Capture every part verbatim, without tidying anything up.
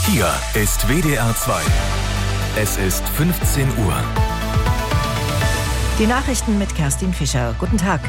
Hier ist W D R zwei. Es ist fünfzehn Uhr. Die Nachrichten mit Kerstin Fischer. Guten Tag.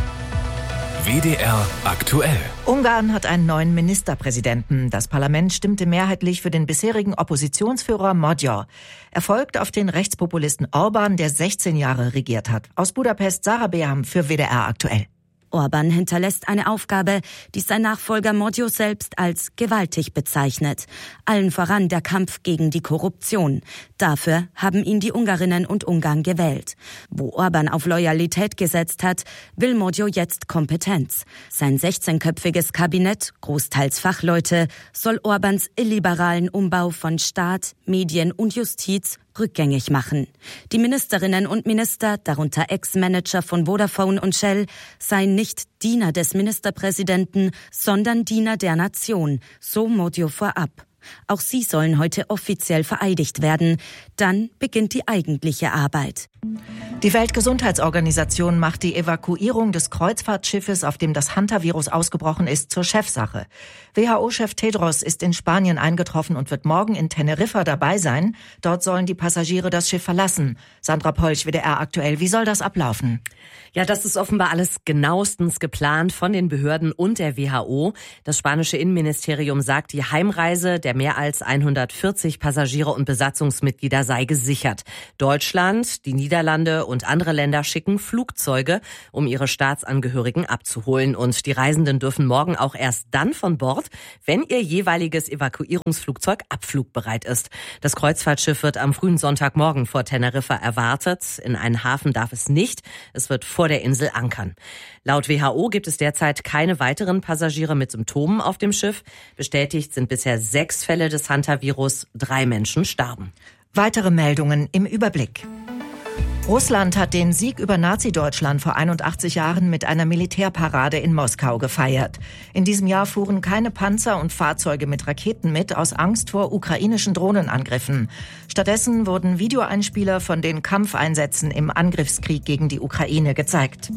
W D R aktuell. Ungarn hat einen neuen Ministerpräsidenten. Das Parlament stimmte mehrheitlich für den bisherigen Oppositionsführer Magyar. Er folgt auf den Rechtspopulisten Orbán, der sechzehn Jahre regiert hat. Aus Budapest, Sarah Beham für W D R aktuell. Orbán hinterlässt eine Aufgabe, die sein Nachfolger Magyar selbst als gewaltig bezeichnet. Allen voran der Kampf gegen die Korruption. Dafür haben ihn die Ungarinnen und Ungarn gewählt. Wo Orbán auf Loyalität gesetzt hat, will Magyar jetzt Kompetenz. Sein sechzehnköpfiges Kabinett, großteils Fachleute, soll Orbáns illiberalen Umbau von Staat, Medien und Justiz rückgängig machen. Die Ministerinnen und Minister, darunter Ex-Manager von Vodafone und Shell, seien nicht Diener des Ministerpräsidenten, sondern Diener der Nation, so Magyar vorab. Auch sie sollen heute offiziell vereidigt werden. Dann beginnt die eigentliche Arbeit. Die Weltgesundheitsorganisation macht die Evakuierung des Kreuzfahrtschiffes, auf dem das Hantavirus ausgebrochen ist, zur Chefsache. W H O-Chef Tedros ist in Spanien eingetroffen und wird morgen in Teneriffa dabei sein. Dort sollen die Passagiere das Schiff verlassen. Sandra Polch, W D R aktuell. Wie soll das ablaufen? Ja, das ist offenbar alles genauestens geplant von den Behörden und der W H O. Das spanische Innenministerium sagt, die Heimreise der mehr als hundertvierzig Passagiere und Besatzungsmitglieder sei gesichert. Deutschland, die Niederlande und andere Länder schicken Flugzeuge, um ihre Staatsangehörigen abzuholen. Und die Reisenden dürfen morgen auch erst dann von Bord, wenn ihr jeweiliges Evakuierungsflugzeug abflugbereit ist. Das Kreuzfahrtschiff wird am frühen Sonntagmorgen vor Teneriffa erwartet. In einen Hafen darf es nicht. Es wird vor der Insel ankern. Laut W H O gibt es derzeit keine weiteren Passagiere mit Symptomen auf dem Schiff. Bestätigt sind bisher sechs Fälle des Hantavirus. Drei Menschen starben. Weitere Meldungen im Überblick. Russland hat den Sieg über Nazi-Deutschland vor einundachtzig Jahren mit einer Militärparade in Moskau gefeiert. In diesem Jahr fuhren keine Panzer und Fahrzeuge mit Raketen mit, aus Angst vor ukrainischen Drohnenangriffen. Stattdessen wurden Videoeinspieler von den Kampfeinsätzen im Angriffskrieg gegen die Ukraine gezeigt.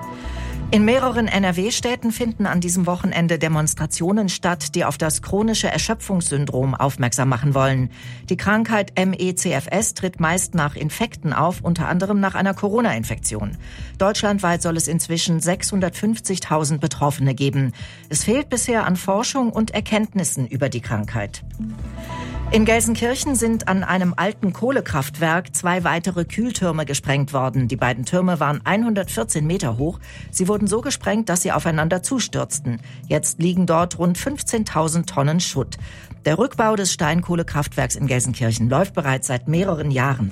In mehreren N R W-Städten finden an diesem Wochenende Demonstrationen statt, die auf das chronische Erschöpfungssyndrom aufmerksam machen wollen. Die Krankheit M E C F S tritt meist nach Infekten auf, unter anderem nach einer Corona-Infektion. Deutschlandweit soll es inzwischen sechshundertfünfzigtausend Betroffene geben. Es fehlt bisher an Forschung und Erkenntnissen über die Krankheit. In Gelsenkirchen sind an einem alten Kohlekraftwerk zwei weitere Kühltürme gesprengt worden. Die beiden Türme waren hundertvierzehn Meter hoch. Sie wurden so gesprengt, dass sie aufeinander zustürzten. Jetzt liegen dort rund fünfzehntausend Tonnen Schutt. Der Rückbau des Steinkohlekraftwerks in Gelsenkirchen läuft bereits seit mehreren Jahren.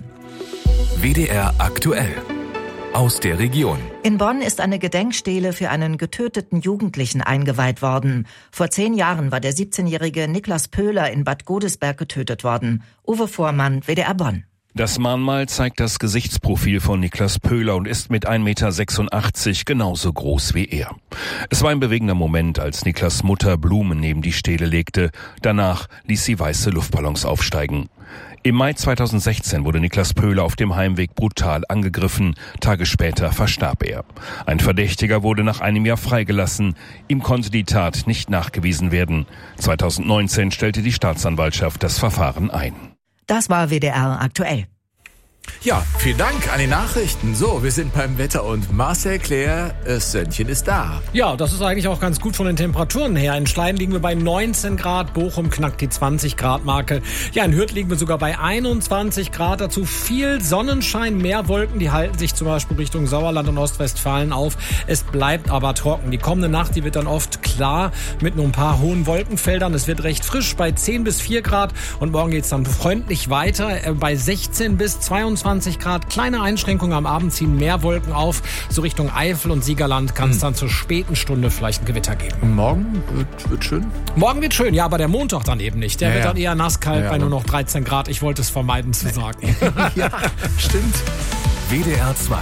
W D R aktuell. Aus der Region. In Bonn ist eine Gedenkstele für einen getöteten Jugendlichen eingeweiht worden. Vor zehn Jahren war der siebzehnjährige Niklas Pöhler in Bad Godesberg getötet worden. Uwe Vormann, W D R Bonn. Das Mahnmal zeigt das Gesichtsprofil von Niklas Pöhler und ist mit ein Meter sechsundachtzig genauso groß wie er. Es war ein bewegender Moment, als Niklas Mutter Blumen neben die Stele legte. Danach ließ sie weiße Luftballons aufsteigen. Im Mai zweitausendsechzehn wurde Niklas Pöhler auf dem Heimweg brutal angegriffen. Tage später verstarb er. Ein Verdächtiger wurde nach einem Jahr freigelassen. Ihm konnte die Tat nicht nachgewiesen werden. zweitausendneunzehn stellte die Staatsanwaltschaft das Verfahren ein. Das war W D R aktuell. Ja, vielen Dank an die Nachrichten. So, wir sind beim Wetter und Marcel Claire, das Sönnchen ist da. Ja, das ist eigentlich auch ganz gut von den Temperaturen her. In Schleien liegen wir bei neunzehn Grad, Bochum knackt die zwanzig Grad Marke. Ja, in Hürth liegen wir sogar bei einundzwanzig Grad. Dazu viel Sonnenschein, mehr Wolken, die halten sich zum Beispiel Richtung Sauerland und Ostwestfalen auf. Es bleibt aber trocken. Die kommende Nacht, die wird dann oft klar mit nur ein paar hohen Wolkenfeldern. Es wird recht frisch bei zehn bis vier Grad und morgen geht's dann freundlich weiter bei sechzehn bis zweiundzwanzig Grad. Kleine Einschränkungen am Abend, ziehen mehr Wolken auf. So Richtung Eifel und Siegerland kann es hm. dann zur späten Stunde vielleicht ein Gewitter geben. Und morgen wird, wird schön? Morgen wird schön, ja, aber der Montag dann eben nicht. Der ja, wird dann eher nasskalt ja, bei nur noch dreizehn Grad. Ich wollte es vermeiden zu sagen. Ja, stimmt. W D R zwei.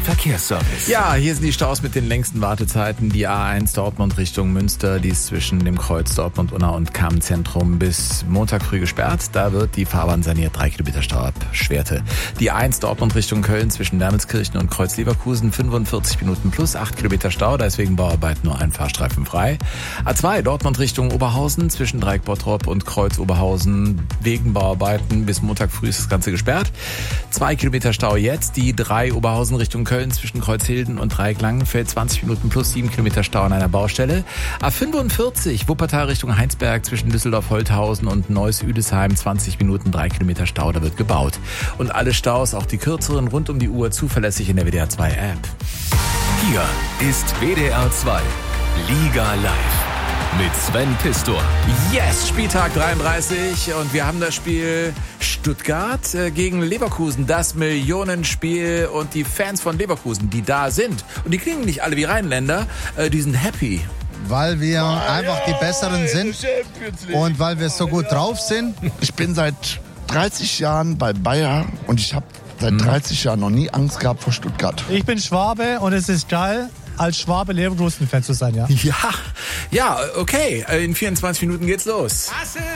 Verkehrsservice. Ja, hier sind die Staus mit den längsten Wartezeiten. Die A eins Dortmund Richtung Münster, die ist zwischen dem Kreuz Dortmund-Unna und Kammzentrum bis Montag früh gesperrt. Da wird die Fahrbahn saniert, drei Kilometer Stau ab Schwerte. Die A eins Dortmund Richtung Köln zwischen Wermelskirchen und Kreuz Leverkusen, fünfundvierzig Minuten plus acht Kilometer Stau, da ist wegen Bauarbeit nur ein Fahrstreifen frei. A zwei Dortmund Richtung Oberhausen zwischen Dreieck Bottrop und Kreuz Oberhausen, wegen Bauarbeiten bis Montag früh ist das Ganze gesperrt. Zwei Kilometer Stau jetzt, die drei Oberhausen Richtung Köln zwischen Kreuzhilden und Dreieck Langenfeld, zwanzig Minuten plus sieben Kilometer Stau an einer Baustelle. A fünfundvierzig Wuppertal Richtung Heinsberg zwischen Düsseldorf-Holthausen und Neuss-Üdesheim, zwanzig Minuten, drei Kilometer Stau, da wird gebaut. Und alle Staus, auch die kürzeren, rund um die Uhr zuverlässig in der W D R zwei App. Hier ist W D R zwei Liga Live mit Sven Pistor. Yes, Spieltag dreiunddreißig und wir haben das Spiel Stuttgart gegen Leverkusen, das Millionenspiel, und die Fans von Leverkusen, die da sind, und die klingen nicht alle wie Rheinländer, die sind happy. Weil wir einfach die Besseren sind und weil wir so gut drauf sind. Ich bin seit dreißig Jahren bei Bayer und ich habe seit dreißig Jahren noch nie Angst gehabt vor Stuttgart. Ich bin Schwabe und es ist geil, als Schwabe Leverkusen-Fan zu sein, ja? Ja, ja, okay. In vierundzwanzig Minuten geht's los.